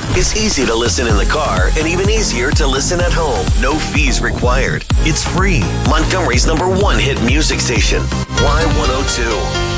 It's easy to listen in the car and even easier to listen at home. No fees required. It's free. Montgomery's #1 hit music station. Y102.